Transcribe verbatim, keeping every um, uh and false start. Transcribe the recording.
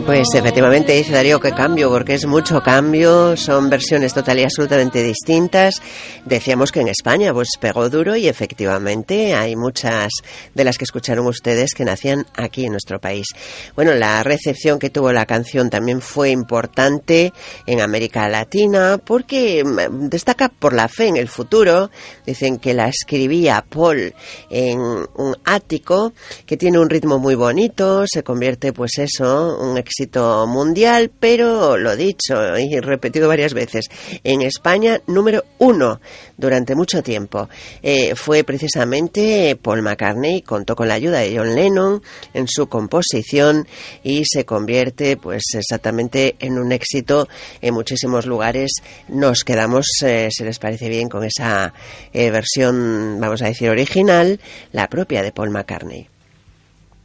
Pues efectivamente dice Darío que cambio, porque es mucho cambio, son versiones total y absolutamente distintas. Decíamos que en España pues pegó duro y efectivamente hay muchas de las que escucharon ustedes que nacían aquí en nuestro país. Bueno, la recepción que tuvo la canción también fue importante en América Latina porque destaca por la fe en el futuro. Dicen que la escribía Paul en un ático que tiene un ritmo muy bonito, se convierte pues eso, un éxito mundial, pero lo dicho y repetido varias veces, en España número uno durante mucho tiempo. Eh, fue precisamente Paul McCartney, contó con la ayuda de John Lennon en su composición y se convierte pues exactamente en un éxito en muchísimos lugares. Nos quedamos, eh, si les parece bien, con esa eh, versión, vamos a decir, original, la propia de Paul McCartney.